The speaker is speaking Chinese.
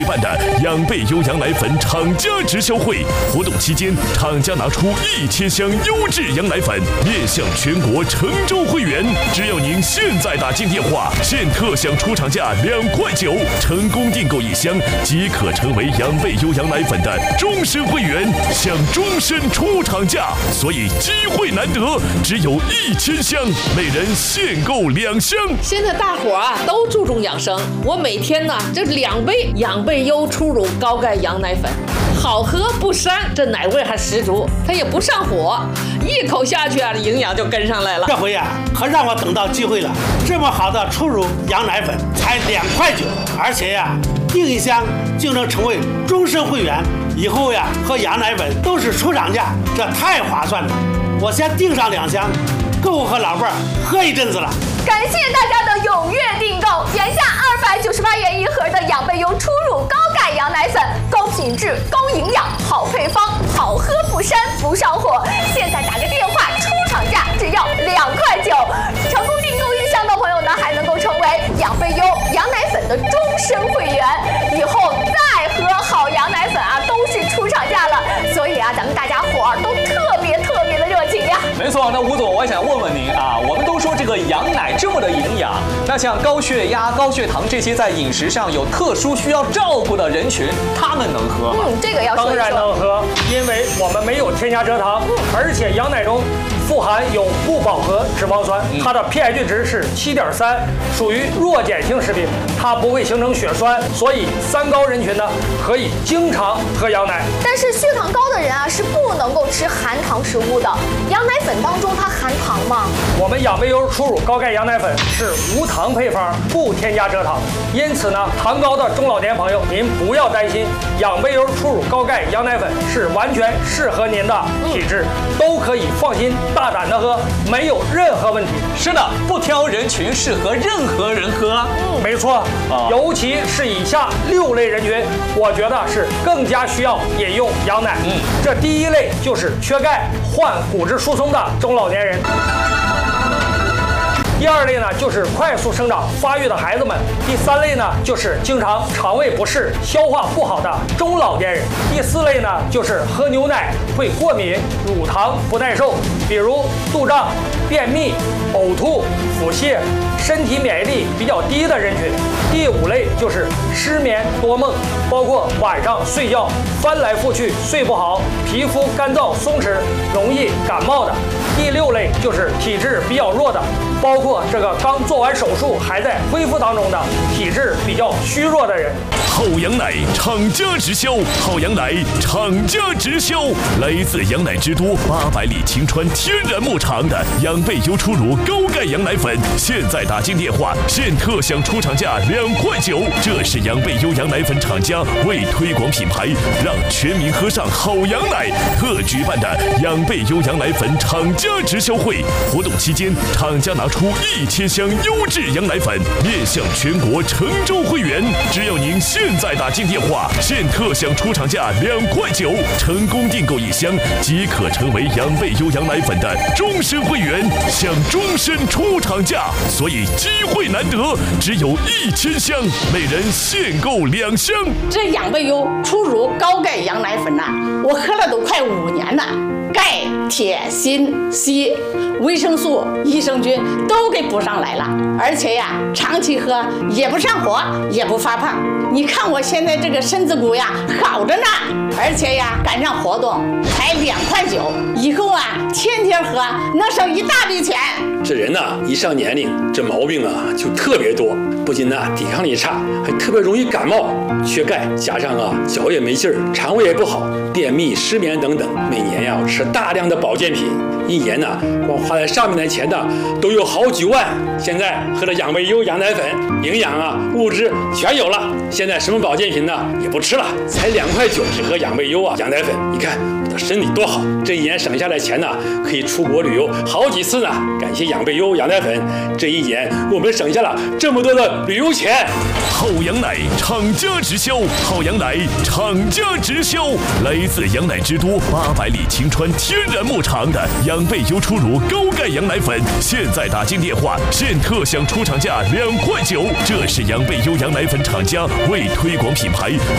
办的养贝优羊奶粉厂家直销会，活动期间，厂家拿出1000箱优质羊奶粉，面向全国成州会员。只要您现在打进电话，现特享出厂价2.9块，成功订购1箱即可成为养贝优羊奶粉的终身会员，享终身出厂价。所以机会难得，只有1000箱，每人限购2箱。 现在大伙都注重养生，我每天呢这2杯养贝优初乳高钙羊奶粉，好喝不膻，这奶味还十足，它也不上火，一口下去营养就跟上来了。 这回可让我等到机会了，这么好的初乳羊奶粉才2.9块，而且订1箱就能成为终身会员，以后喝羊奶粉都是出厂价，这太划算了。我先订上2箱，够我和老伴喝一阵子了。 感谢大家的踊跃订购，原价298元1盒的养贝优初乳高钙羊奶粉，高品质、高营养、好配方，好喝不膻不上火。现在打个电话，出厂价只要2.9块。成功订购1箱的朋友呢，还能够成为养贝优羊奶粉的终身会员，以后再喝好羊奶粉都是出厂价了。所以咱们大家伙都特别的热情呀。 没错，那吴总，我想问问您我们都说这个羊奶这么的营养，那像高血压、高血糖这些在饮食上有特殊需要照顾的人群，他们能喝吗？ 这个要说一说。 当然能喝，因为我们没有添加蔗糖，而且羊奶中富含有不饱和脂肪酸，它的 pH 值是7.3，属于弱碱性食品，它不会形成血栓，所以3高人群呢可以经常喝羊奶。 但是血糖高的人是不能够吃含糖食物的。羊奶粉当中它含糖吗？ 我们养贝优初乳高钙羊奶粉是无糖配方，不添加蔗糖，因此呢，糖高的中老年朋友您不要担心，养贝优初乳高钙羊奶粉是完全适合您的体质，都可以放心大胆的喝，没有任何问题。 是的，不挑人群，适合任何人喝。 没错，尤其是以下6类人群，我觉得是更加需要饮用羊奶。这第1类就是缺钙、患骨质疏松的中老年人。第2类呢，就是快速生长发育的孩子们；第3类呢，就是经常肠胃不适、消化不好的中老年人；第4类呢，就是喝牛奶会过敏、乳糖不耐受，比如肚胀、便秘、呕吐、腹泻、身体免疫力比较低的人群；第5类就是失眠多梦，包括晚上睡觉翻来覆去睡不好、皮肤干燥松弛、容易感冒的；第6类就是体质比较弱的，包括这个刚做完手术还在恢复当中的体质比较虚弱的人。 好羊奶厂家直销，好羊奶厂家直销，来自羊奶之都800里晴川天然牧场的养贝优初乳高钙羊奶粉，现在打进电话，现特享出厂价2.9块。这是养贝优羊奶粉厂家为推广品牌，让全民喝上好羊奶特举办的养贝优羊奶粉厂家直销会，活动期间，厂家拿出1000箱优质羊奶粉，面向全国成州会员。只要您现在打进电话，现特享出厂价2.9块，成功订购1箱即可成为养贝优羊奶粉的终身会员，享终身出厂价。所以机会难得，只有1000箱，每人限购2箱。 这养贝优初乳高钙羊奶粉我喝了都快5年了，钙、铁、锌、硒、维生素、益生菌都给补上来了，而且长期喝也不上火，也不发胖。你看我现在这个身子骨好着呢，而且赶上活动才2.9块，以后天天喝能省一大笔钱。 这人一上年龄，这毛病就特别多，不仅抵抗力差，还特别容易感冒。缺钙加上脚也没劲儿，肠胃也不好，便秘、失眠等等，每年要吃大量的保健品，一年光花在上面的钱都有好几万。现在喝了养贝优羊奶粉，营养物质全有了，现在什么保健品也不吃了，才2.9块，只喝养贝优羊奶粉，你看我的身体多好，这一年省下的钱可以出国旅游好几次呢。感谢养贝优羊奶粉，这一年我们省下了这么多的旅游钱。 好羊奶厂家直销，好羊奶厂家直销，来自羊奶之都800里晴川天然牧场的养贝优初乳高钙羊奶粉，现在打进电话，现特享出厂价2.9块。这是养贝优羊奶粉厂家为推广品牌。